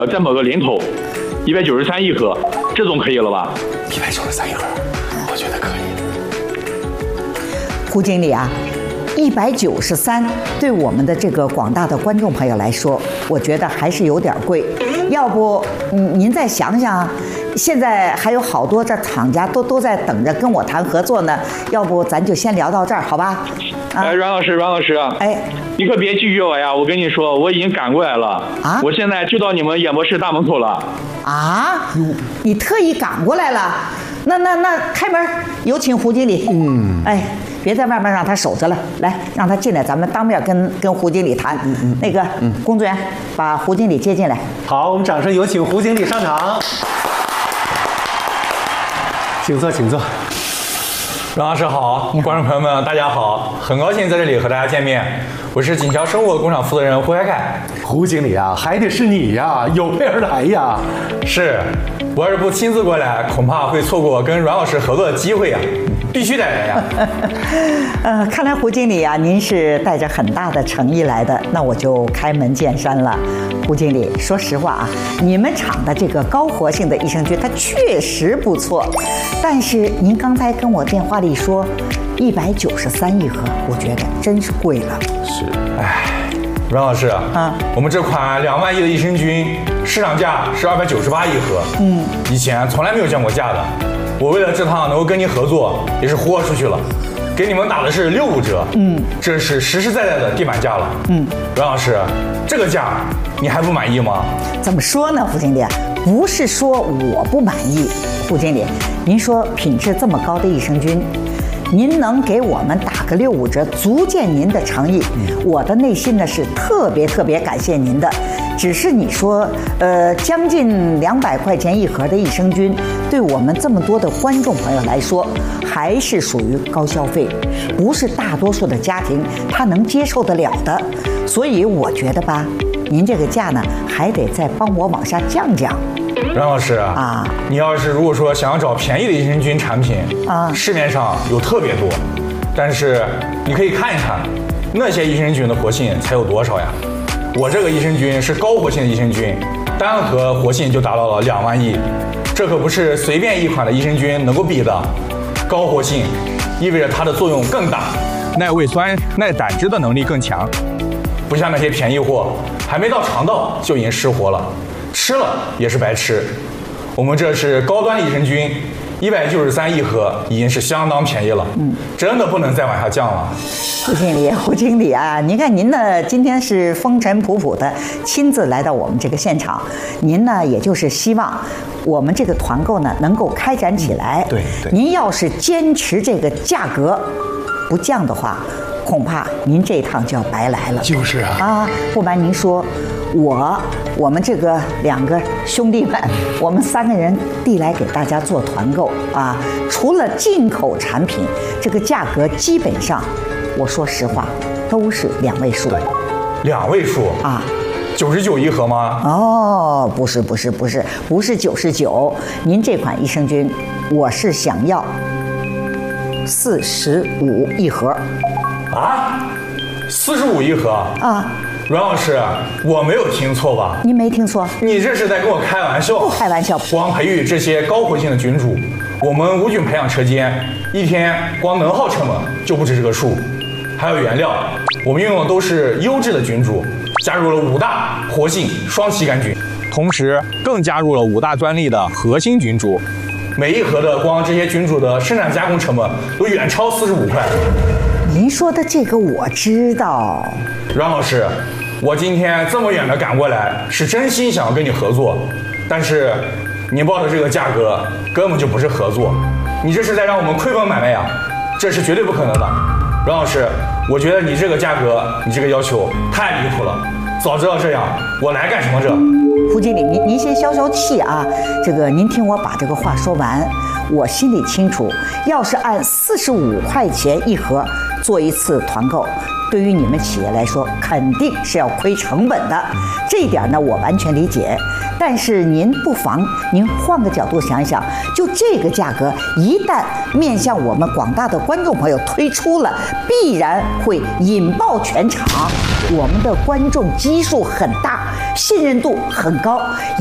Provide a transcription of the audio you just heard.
再抹个零头，193一盒，这总可以了吧 ？193一盒，我觉得可以。 胡经理啊，193对我们的这个广大的观众朋友来说，我觉得还是有点贵。要不，您再想想，现在还有好多这厂家都在等着跟我谈合作呢。要不咱就先聊到这儿，好吧？ 阮老师啊，你可别拒绝我呀！我跟你说，我已经赶过来了啊！我现在就到你们演播室大门口了。 啊？你特意赶过来了？那开门，有请胡经理。别在外面让他守着了，来让他进来，咱们当面跟胡经理谈。那个工作人员把胡经理接进来。 好，我们掌声有请胡经理上场。请坐，请坐。 阮老师好，观众朋友们大家好，很高兴在这里和大家见面。我是锦桥生物工厂负责人胡开凯。 胡经理啊，还得是你呀，有备而来呀。 是，我要是不亲自过来，恐怕会错过跟阮老师合作的机会呀。必须得来呀！ 看来胡经理啊，您是带着很大的诚意来的，那我就开门见山了。胡经理，说实话啊，你们厂的这个高活性的益生菌它确实不错，但是您刚才跟我电话里说193一盒，我觉得真是贵了。 是，阮老师啊，我们这款2万亿的益生菌市场价是298一盒，以前从来没有降过价的。我为了这趟能够跟您合作，也是豁出去了，给你们打的是65折，这是实实在在的地板价了，阮老师，这个价你还不满意吗？ 怎么说呢，胡经理，不是说我不满意，胡经理，您说品质这么高的益生菌，您能给我们打个65折，足见您的诚意，我的内心呢是特别感谢您的。只是你说，将近200块钱一盒的益生菌，对我们这么多的观众朋友来说，还是属于高消费，不是大多数的家庭他能接受得了的。所以我觉得吧，您这个价呢，还得再帮我往下降降。 阮老师啊，你要是如果说想要找便宜的益生菌产品啊，市面上有特别多，但是你可以看一看那些益生菌的活性才有多少呀？我这个益生菌是高活性的益生菌，单盒活性就达到了2万亿，这可不是随便一款的益生菌能够比的。高活性意味着它的作用更大，耐胃酸、耐胆汁的能力更强，不像那些便宜货，还没到肠道就已经失活了，吃了也是白吃。我们这是高端益生菌，193一盒已经是相当便宜了，真的不能再往下降了。 胡经理啊，您看您呢，今天是风尘仆仆的亲自来到我们这个现场，您呢，也就是希望我们这个团购呢能够开展起来。 对， 您要是坚持这个价格不降的话，恐怕您这一趟就要白来了。 就是啊， 不瞒您说，我们这个2个兄弟们，我们3个人递来给大家做团购啊，除了进口产品，这个价格基本上，我说实话都是2位数。 2位数啊？99一盒吗？ 哦，不是99，您这款益生菌，我是想要45一盒。 啊？45一盒啊？阮老师，我没有听错吧？ 您没听错， 你这是在跟我开玩笑？ 不开玩笑。 光培育这些高活性的菌株，我们无菌培养车间一天光能耗成本就不止这个数，还有原料，我们用的都是优质的菌株，加入了5大活性双歧杆菌，同时更加入了5大专利的核心菌株。每一盒的光这些菌株的生产加工成本都远超45块。 您说的这个我知道。 阮老师，我今天这么远的赶过来，是真心想要跟你合作，但是你报的这个价格根本就不是合作，你这是在让我们亏本买卖呀，这是绝对不可能的。阮老师，我觉得你这个价格，你这个要求太离谱了，早知道这样，我来干什么这？ 胡经理，您先消气啊，这个您听我把这个话说完。我心里清楚，要是按45块钱一盒做一次团购，对于你们企业来说肯定是要亏成本的，这一点呢我完全理解。但是您不妨您换个角度想一想，就这个价格一旦面向我们广大的观众朋友推出了，必然会引爆全场，我们的观众基数很大，信任度很高。